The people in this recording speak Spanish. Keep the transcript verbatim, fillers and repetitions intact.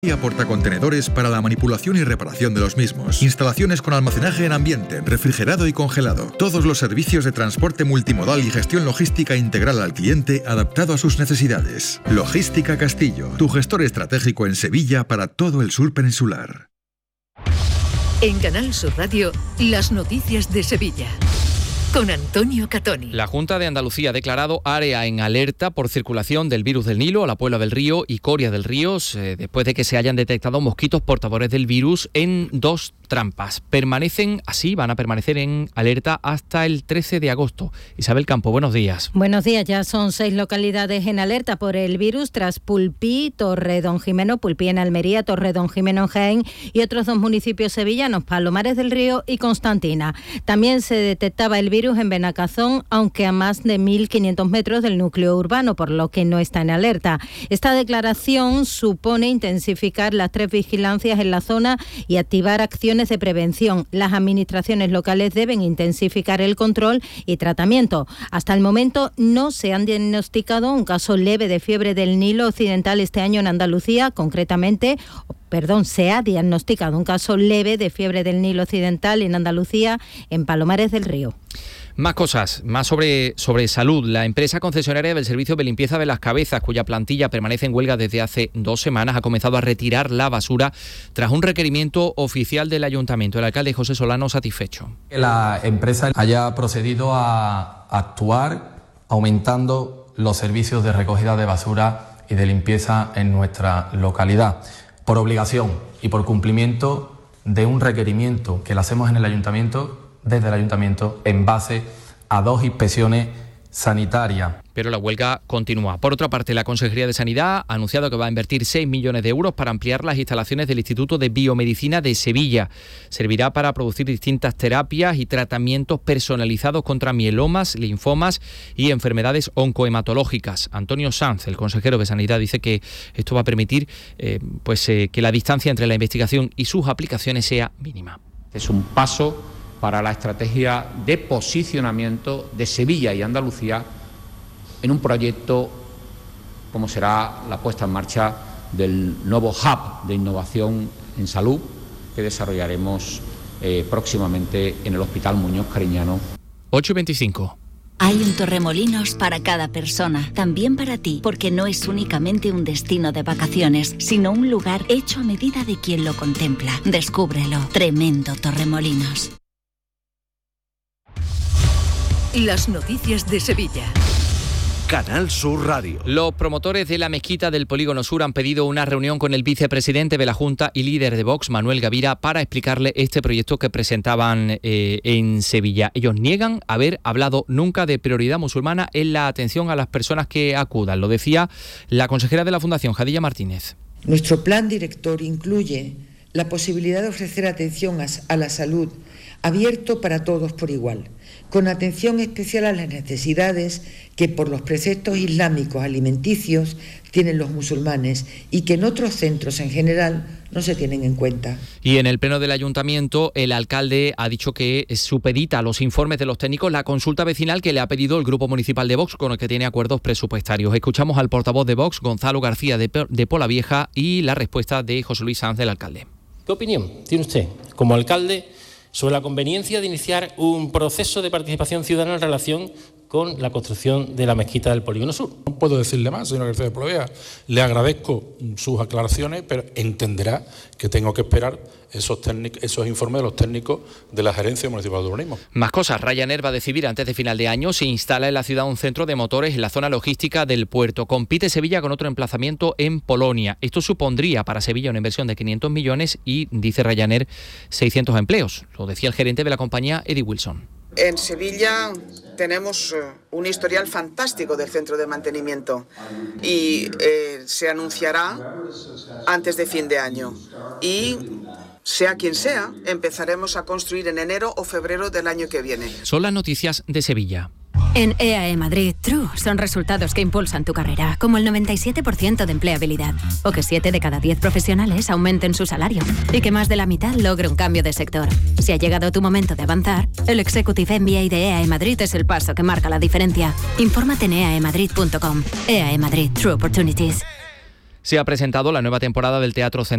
Y portacontenedores para la manipulación y reparación de los mismos. Instalaciones con almacenaje en ambiente, refrigerado y congelado. Todos los servicios de transporte multimodal y gestión logística integral al cliente adaptado a sus necesidades. Logística Castillo, tu gestor estratégico en Sevilla para todo el sur peninsular. En Canal Sur Radio, las noticias de Sevilla. Con Antonio Catoni. La Junta de Andalucía ha declarado área en alerta por circulación del virus del Nilo a la Puebla del Río y Coria del Río, eh, después de que se hayan detectado mosquitos portadores del virus en dos trampas. Permanecen así, van a permanecer en alerta hasta el trece de agosto. Isabel Campo, buenos días. Buenos días, ya son seis localidades en alerta por el virus tras Pulpí, Torredonjimeno, Pulpí en Almería, Torredonjimeno en Jaén y otros dos municipios sevillanos, Palomares del Río y Constantina. También se detectaba el virus en Benacazón, aunque a más de mil quinientos metros del núcleo urbano, por lo que no está en alerta. Esta declaración supone intensificar las tres vigilancias en la zona y activar acciones de prevención. Las administraciones locales deben intensificar el control y tratamiento. Hasta el momento no se han diagnosticado un caso leve de fiebre del Nilo Occidental este año en Andalucía, concretamente... Perdón, se ha diagnosticado un caso leve de fiebre del Nilo Occidental en Andalucía, en Palomares del Río. Más cosas, más sobre, sobre salud. La empresa concesionaria del servicio de limpieza de las cabezas, cuya plantilla permanece en huelga desde hace dos semanas, ha comenzado a retirar la basura tras un requerimiento oficial del ayuntamiento. El alcalde José Solano satisfecho. Que la empresa haya procedido a actuar aumentando los servicios de recogida de basura y de limpieza en nuestra localidad, por obligación y por cumplimiento de un requerimiento que le hacemos en el ayuntamiento, desde el ayuntamiento, en base a dos inspecciones sanitarias. Pero la huelga continúa. Por otra parte, la Consejería de Sanidad ha anunciado que va a invertir seis millones de euros para ampliar las instalaciones del Instituto de Biomedicina de Sevilla. Servirá para producir distintas terapias y tratamientos personalizados contra mielomas, linfomas y enfermedades oncohematológicas. Antonio Sanz, el consejero de Sanidad, dice que esto va a permitir eh, pues, eh, que la distancia entre la investigación y sus aplicaciones sea mínima. Es un paso para la estrategia de posicionamiento de Sevilla y Andalucía en un proyecto como será la puesta en marcha del nuevo hub de innovación en salud que desarrollaremos eh, próximamente en el Hospital Muñoz Cariñano. ocho y veinticinco. Hay un Torremolinos para cada persona, también para ti, porque no es únicamente un destino de vacaciones, sino un lugar hecho a medida de quien lo contempla. Descúbrelo. Tremendo Torremolinos. Las noticias de Sevilla. Canal Sur Radio. Los promotores de la mezquita del Polígono Sur han pedido una reunión con el vicepresidente de la Junta y líder de Vox, Manuel Gavira, para explicarle este proyecto que presentaban eh, en Sevilla. Ellos niegan haber hablado nunca de prioridad musulmana en la atención a las personas que acudan. Lo decía la consejera de la Fundación, Jadilla Martínez. Nuestro plan director incluye la posibilidad de ofrecer atención a la salud abierto para todos por igual, con atención especial a las necesidades que por los preceptos islámicos alimenticios tienen los musulmanes y que en otros centros en general no se tienen en cuenta. Y en el pleno del ayuntamiento, el alcalde ha dicho que supedita a los informes de los técnicos la consulta vecinal que le ha pedido el Grupo Municipal de Vox, con el que tiene acuerdos presupuestarios. Escuchamos al portavoz de Vox, Gonzalo García de, de Polavieja, y la respuesta de José Luis Sanz, del alcalde. ¿Qué opinión tiene usted, como alcalde, sobre la conveniencia de iniciar un proceso de participación ciudadana en relación con la construcción de la mezquita del Polígono Sur? No puedo decirle más, señor García de Polavieja. Le agradezco sus aclaraciones, pero entenderá que tengo que esperar esos, esos informes de los técnicos de la Gerencia Municipal de Urbanismo. Más cosas. Ryanair va a decidir antes de final de año si instala en la ciudad un centro de motores en la zona logística del puerto. Compite Sevilla con otro emplazamiento en Polonia. Esto supondría para Sevilla una inversión de quinientos millones y, dice Ryanair, seiscientos empleos. Lo decía el gerente de la compañía, Eddie Wilson. En Sevilla tenemos un historial fantástico del centro de mantenimiento y eh, se anunciará antes de fin de año. Y sea quien sea, empezaremos a construir en enero o febrero del año que viene. Son las noticias de Sevilla. En E A E Madrid, True son resultados que impulsan tu carrera, como el noventa y siete por ciento de empleabilidad, o que siete de cada diez profesionales aumenten su salario, y que más de la mitad logre un cambio de sector. Si ha llegado tu momento de avanzar, el Executive M B A de E A E Madrid es el paso que marca la diferencia. Infórmate en e a e madrid punto com. E A E Madrid, True Opportunities. Se ha presentado la nueva temporada del Teatro Central